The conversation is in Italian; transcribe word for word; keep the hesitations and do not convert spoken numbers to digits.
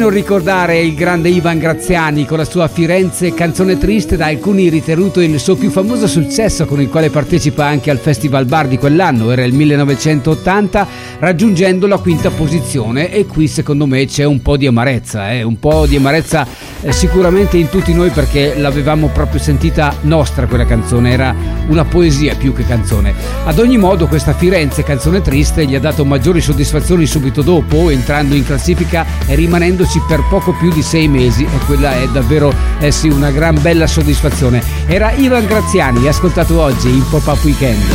non ricordare il grande Ivan Graziani con la sua Firenze, canzone triste, da alcuni ritenuto il suo più famoso successo, con il quale partecipa anche al Festival Bar di quell'anno, era il millenovecentottanta, raggiungendo la quinta posizione. E qui secondo me c'è un po' di amarezza, eh? un po' di amarezza eh, sicuramente in tutti noi, perché l'avevamo proprio sentita nostra quella canzone, era una poesia più che canzone. Ad ogni modo questa Firenze, canzone triste, gli ha dato maggiori soddisfazioni subito dopo, entrando in classifica e rimanendoci per poco più di sei mesi, e quella è davvero eh sì, una gran bella soddisfazione. Era Ivan Graziani, ascoltato oggi in Pop-Up Weekend.